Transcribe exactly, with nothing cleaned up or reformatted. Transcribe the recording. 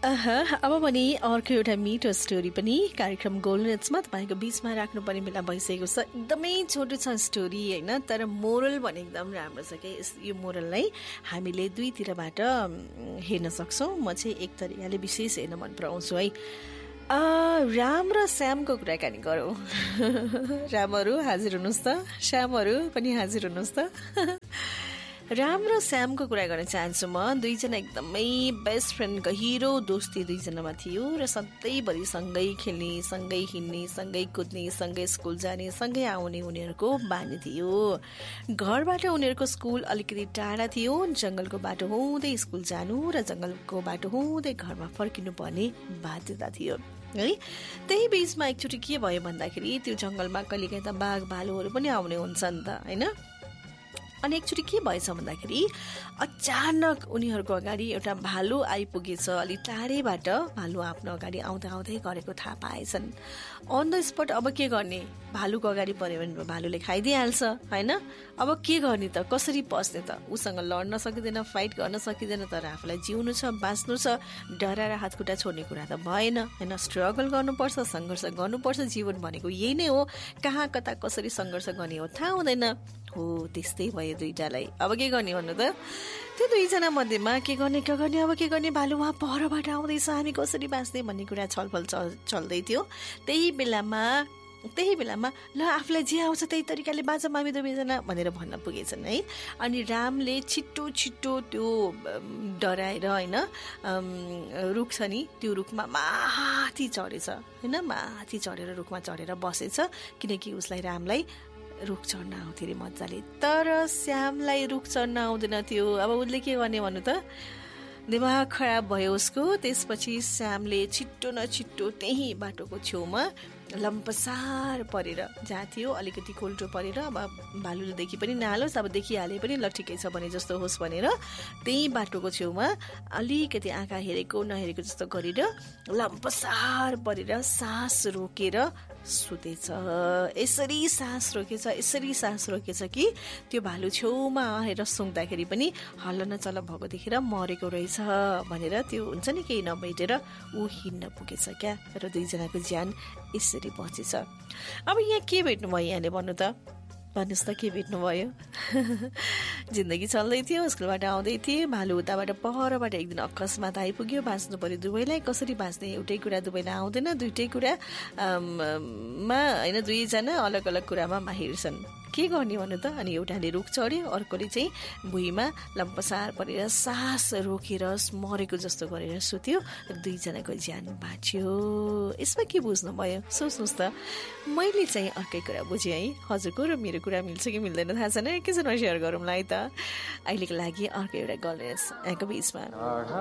अब भने अर्को एउटा मिठो स्टोरी पनि कार्यक्रम गोल्डनेट्समा तपाईँको बिचमा राख्नुपर्ने बेला भइसकेको छ। एकदमै छोटो छ स्टोरी होइन, तर मोरल भने एकदम राम्रो छ कि यो मोरललाई हामीले दुईतिरबाट हेर्न सक्छौँ। म चाहिँ एक तरिकाले विशेष हेर्न मन पराउँछु है। राम र श्यामको कुराकानी गरौँ। रामहरू हाजिर हुनुहोस् त, श्यामहरू पनि हाजिर हुनुहोस् त। राम र श्यामको कुरा गर्न चाहन्छु म। दुईजना एकदमै बेस्ट फ्रेन्ड, गहिरो दोस्ती दुईजनामा थियो र सधैँभरि सँगै खेल्ने, सँगै हिँड्ने, सँगै कुद्ने, सँगै स्कुल जाने, सँगै आउने उनीहरूको बानी थियो। घरबाट उनीहरूको स्कुल अलिकति टाढा थियो। जङ्गलको बाटो हुँदै स्कुल जानु र जङ्गलको बाटो हुँदै घरमा फर्किनु पर्ने बाध्यता थियो है। त्यही बीचमा एकचोटि के भयो भन्दाखेरि त्यो जङ्गलमा कहिलेकाहीँ त बाघ भालुहरू पनि आउने हुन्छ नि त होइन। अनि एकचोटि के भएछ भन्दाखेरि अचानक उनीहरूको अगाडि एउटा भालु आइपुगेछ। अलि टाढैबाट भालु आफ्नो अगाडि आउँदै आउँदै गरेको थाहा पाएछन्। अन द स्पट अब के गर्ने, भालुको अगाडि पर्यो भने भालुले खाइदिइहाल्छ होइन। अब के गर्ने त, कसरी पस्ने त? उसँग लड्न सकिँदैन, फाइट गर्न सकिँदैन, तर आफूलाई जिउनु छ, बाँच्नु छ, डराएर हातखुट्टा छोड्ने कुरा त भएन होइन। स्ट्रगल गर्नुपर्छ, सङ्घर्ष गर्नुपर्छ। जीवन भनेको यही नै हो। कहाँ कता कसरी सङ्घर्ष गर्ने हो थाहा हुँदैन हो। त्यस्तै भयो दुईटालाई। अब के गर्ने भन्नु त? त्यो दुईजना मध्येमा के गर्ने के गर्ने अब के गर्ने, भालु उहाँ परबाट आउँदैछ, हामी कसरी बाँच्ने भन्ने कुरा छलफल चल चल्दै थियो। त्यही बेलामा त्यही बेलामा ल आफूलाई जे आउँछ त्यही तरिकाले बाँचौँ हामी दुवैजना भनेर भन्न पुगेछन् है। अनि रामले छिट्टो छिट्टो त्यो डराएर होइन रुख छ नि, त्यो रुखमा माथि चढेछ होइन। माथि चढेर रुखमा चढेर बसेछ, किनकि उसलाई रामलाई रुख चढ्न आउँथ्यो अरे मजाले। तर श्यामलाई रुख चढ्न आउँदैन थियो। अब उसले के गर्ने भन्नु त? दिमाग खराब भयो उसको। त्यसपछि श्यामले छिट्टो न छिट्टो त्यही बाटोको छेउमा लम्पसार परेर, जहाँ थियो अलिकति कोल्टो परेर, अब भालुले देखि पनि नहालोस्, अब देखिहाले पनि ल ठिकै छ भने जस्तो होस् भनेर त्यही बाटोको छेउमा अलिकति आँखा हेरेको नहेरेको जस्तो गरेर लम्पसार परेर सास रोकेर सुतेछ। यसरी सास रोकेछ यसरी सास रोकेछ कि त्यो भालु छेउमा आएर सुँग्दाखेरि पनि हल्ल नचल भएको देखेर मरेको रहेछ भनेर त्यो हुन्छ नि केही नभेटेर ऊ हिँड्न पुगेछ क्या। र दुईजनाको ज्यान यसरी बचेछ। अब यहाँ के भेट्नुभयो यहाँले भन्नु त? भन्नुहोस् त के भेट्नुभयो? जिन्दगी चल्दै थियो, स्कुलबाट आउँदै थिए, भालु उताबाट पहरबाट एक दिन अकस्मात आइपुग्यो। बाँच्नु पर्यो दुवैलाई। कसरी बाँच्ने? एउटै कुरा दुवैलाई आउँदैन, दुइटै कुरा मा होइन, दुईजना अलग अलग कुरामा माहिर छन्। के गर्ने भन्नु त? अनि एउटाले रुख चढ्यो, अर्कोले चाहिँ भुइँमा लम्पसार परेर सास रोकेर मरेको जस्तो गरेर सुत्यो र दुईजनाको ज्यान बाँच्यो। यसमा के बुझ्नुभयो सोच्नुहोस् त। मैले चाहिँ अर्कै कुरा बुझेँ है। हजुरको र मेरो कुरा मिल्छ कि मिल्दैन थाहा छैन, एकैछिनमा सेयर गरौँला है त। अहिलेको लागि अर्को एउटा गर्नेछ यहाँको बिचमा।